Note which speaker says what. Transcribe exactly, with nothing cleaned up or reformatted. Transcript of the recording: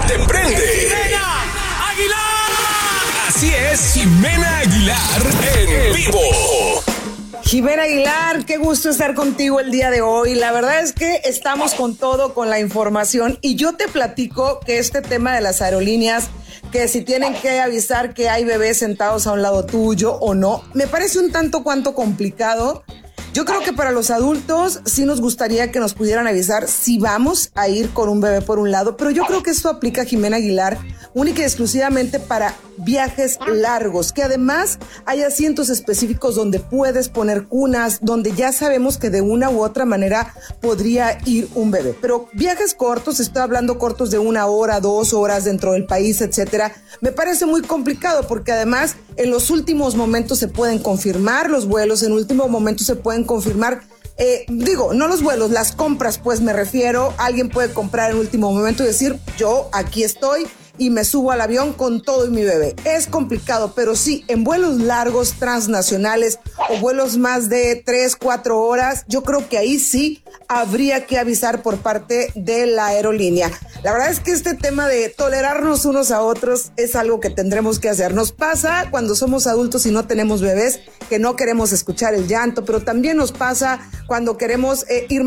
Speaker 1: te prende.
Speaker 2: ¡Jimena Aguilar!
Speaker 1: Así es, Jimena Aguilar en vivo.
Speaker 3: Jimena Aguilar, qué gusto estar contigo el día de hoy. La verdad es que estamos con todo, con la información, y yo te platico que este tema de las aerolíneas, que si tienen que avisar que hay bebés sentados a un lado tuyo o no, me parece un tanto cuanto complicado. Yo creo que para los adultos sí nos gustaría que nos pudieran avisar si vamos a ir con un bebé por un lado, pero yo creo que esto aplica, Jimena Aguilar, única y exclusivamente para viajes largos, que además hay asientos específicos donde puedes poner cunas, donde ya sabemos que de una u otra manera podría ir un bebé. Pero viajes cortos, estoy hablando cortos de una hora, dos horas dentro del país, etcétera, me parece muy complicado porque además en los últimos momentos se pueden confirmar los vuelos, en último momento se pueden confirmar, eh, digo, no los vuelos, las compras, pues me refiero, alguien puede comprar en último momento y decir, yo aquí estoy y me subo al avión con todo y mi bebé. Es complicado, pero sí, en vuelos largos, transnacionales o vuelos más de tres, cuatro horas, yo creo que ahí sí habría que avisar por parte de la aerolínea. La verdad es que este tema de tolerarnos unos a otros es algo que tendremos que hacer. Nos pasa cuando somos adultos y no tenemos bebés, que no queremos escuchar el llanto, pero también nos pasa cuando queremos eh, ir